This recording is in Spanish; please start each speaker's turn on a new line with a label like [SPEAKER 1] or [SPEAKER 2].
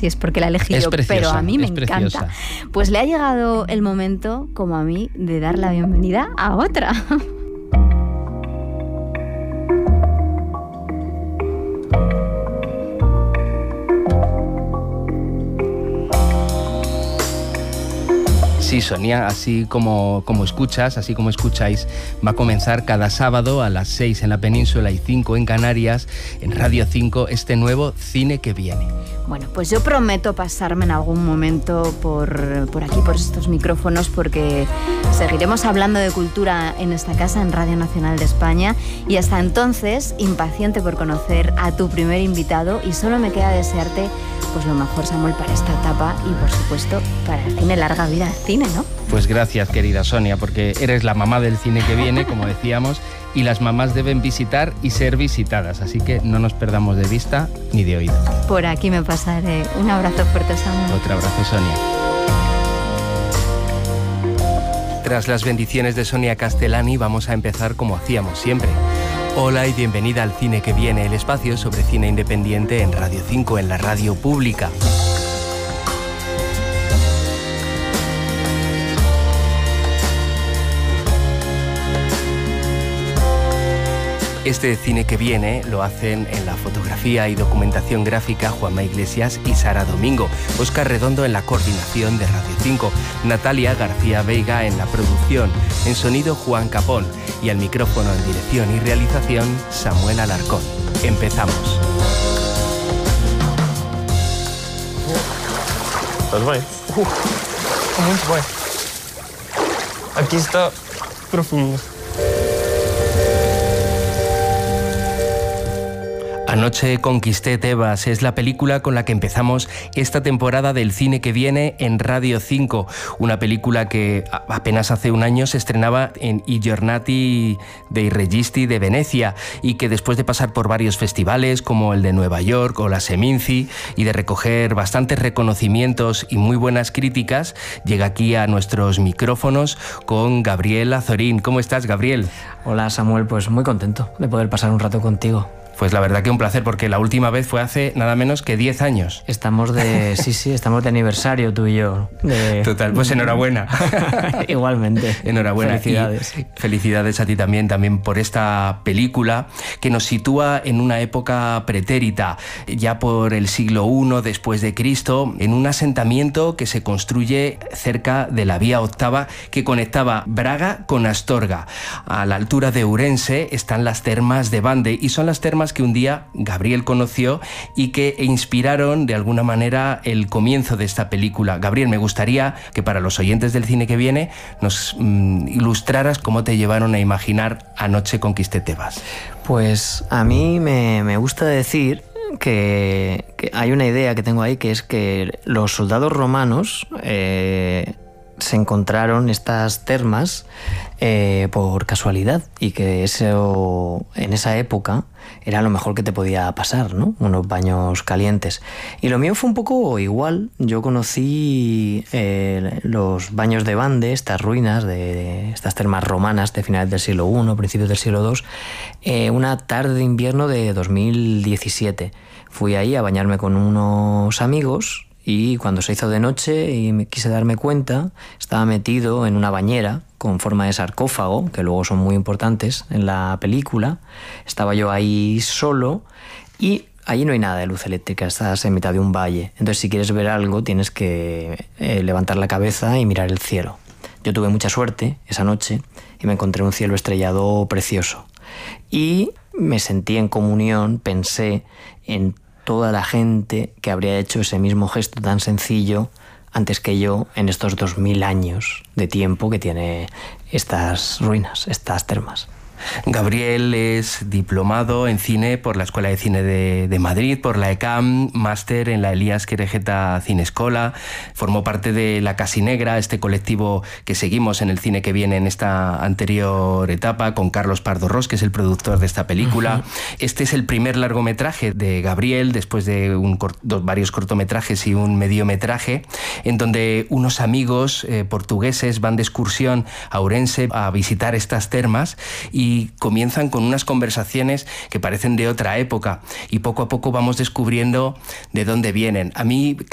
[SPEAKER 1] si es porque la he elegido yo, pero a mí me encanta. Pues le ha llegado el momento, como a mí, de dar la bienvenida a otra.
[SPEAKER 2] Sí, Sonia, así como escucháis, va a comenzar cada sábado a las 6 en la península y 5 en Canarias, en Radio 5, este nuevo Cine que Viene.
[SPEAKER 1] Bueno, pues yo prometo pasarme en algún momento por aquí, por estos micrófonos, porque seguiremos hablando de cultura en esta casa, en Radio Nacional de España, y hasta entonces, impaciente por conocer a tu primer invitado, y solo me queda desearte pues lo mejor, Samuel, para esta etapa y, por supuesto, para el cine. Larga vida al cine, ¿no?
[SPEAKER 2] Pues gracias, querida Sonia, porque eres la mamá del cine que viene, como decíamos, y las mamás deben visitar y ser visitadas, así que no nos perdamos de vista ni de oído.
[SPEAKER 1] Por aquí me pasaré. Un abrazo fuerte, Samuel.
[SPEAKER 2] Otro abrazo, Sonia. Tras las bendiciones de Sonia Castellani, vamos a empezar como hacíamos siempre. Hola y bienvenida al Cine que Viene, el espacio sobre cine independiente en Radio 5, en la radio pública. Este Cine que Viene lo hacen en la fotografía y documentación gráfica Juanma Iglesias y Sara Domingo, Óscar Redondo en la coordinación de Radio 5, Natalia García Veiga en la producción, en sonido Juan Capón y al micrófono en dirección y realización Samuel Alarcón. Empezamos.
[SPEAKER 3] Estás bem? Muito bem. Aqui está profundo.
[SPEAKER 2] Anoche conquisté Tebas es la película con la que empezamos esta temporada del Cine que Viene en Radio 5, una película que apenas hace un año se estrenaba en I Giornati dei Registi de Venecia y que después de pasar por varios festivales como el de Nueva York o la Seminci y de recoger bastantes reconocimientos y muy buenas críticas, llega aquí a nuestros micrófonos con Gabriel Azorín. ¿Cómo estás, Gabriel?
[SPEAKER 4] Hola, Samuel, pues muy contento de poder pasar un rato contigo.
[SPEAKER 2] Pues la verdad que un placer, porque la última vez fue hace nada menos que 10 años.
[SPEAKER 4] Estamos de aniversario tú y yo.
[SPEAKER 2] Total, pues enhorabuena.
[SPEAKER 4] Igualmente.
[SPEAKER 2] Enhorabuena.
[SPEAKER 4] Felicidades.
[SPEAKER 2] Y felicidades a ti también por esta película que nos sitúa en una época pretérita, ya por el siglo I después de Cristo, en un asentamiento que se construye cerca de la vía octava que conectaba Braga con Astorga. A la altura de Ourense están las termas de Bande y son las termas que un día Gabriel conoció y que inspiraron de alguna manera el comienzo de esta película. Gabriel, me gustaría que para los oyentes del Cine que Viene nos ilustraras cómo te llevaron a imaginar Anoche conquisté Tebas.
[SPEAKER 4] Pues a mí me gusta decir que hay una idea que tengo ahí, que es que los soldados romanos se encontraron estas termas por casualidad y que eso en esa época era lo mejor que te podía pasar, ¿no? Unos baños calientes. Y lo mío fue un poco igual. Yo conocí los baños de Bande, estas ruinas de estas termas romanas de finales del siglo I, principios del siglo II, una tarde de invierno de 2017. Fui ahí a bañarme con unos amigos y cuando se hizo de noche y me quise darme cuenta, estaba metido en una bañera con forma de sarcófago, que luego son muy importantes en la película. Estaba yo ahí solo y allí no hay nada de luz eléctrica, estás en mitad de un valle. Entonces, si quieres ver algo, tienes que levantar la cabeza y mirar el cielo. Yo tuve mucha suerte esa noche y me encontré un cielo estrellado precioso. Y me sentí en comunión, pensé en toda la gente que habría hecho ese mismo gesto tan sencillo antes que yo en estos 2000 años de tiempo que tiene estas ruinas, estas termas.
[SPEAKER 2] Gabriel es diplomado en cine por la Escuela de Cine de Madrid, por la ECAM, máster en la Elías Querejeta Cinescola, formó parte de La Casinegra, este colectivo que seguimos en el Cine que Viene en esta anterior etapa, con Carlos Pardo Ros, que es el productor de esta película. Este es el primer largometraje de Gabriel, después de varios cortometrajes y un mediometraje, en donde unos amigos portugueses van de excursión a Ourense a visitar estas termas y comienzan con unas conversaciones que parecen de otra época y poco a poco vamos descubriendo de dónde vienen. A mí